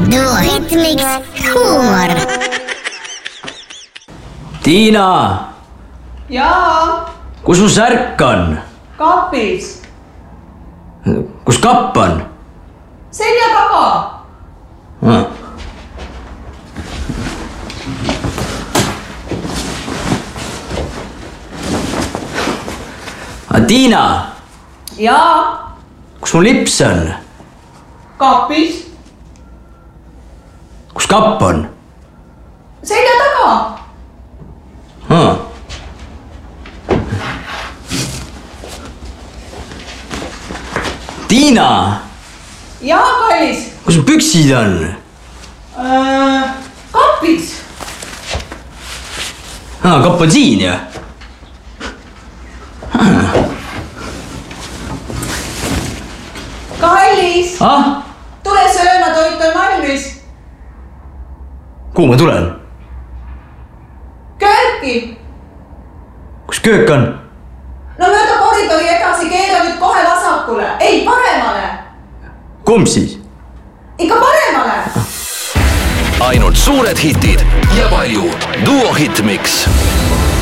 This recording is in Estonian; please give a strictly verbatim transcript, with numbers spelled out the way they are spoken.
Duo Hitmix huumor. Tiina! Jaa! Kus su särk on? Kapis. Kus kapp on? Selja taga. Ah. Tiina! Jaa! Kus mu lips on? Kapis. Kus kapp on? Selja taga. Ah. Tiina! Jaa, kallis. Kus mu püksid on? Äh, kapis. Ah, kapp on siin, jah? Ah. Kallis. Ah? Tule sööma, toit on valmis. Kuhu ma tulen? Kööki. Kus köök on? No mööda koridori edasi, keera nüüd kohe vasakule. Ei, paremale. Kumb siis? Ikka paremale. Ainult suured hitid ja palju Duo Hitmix.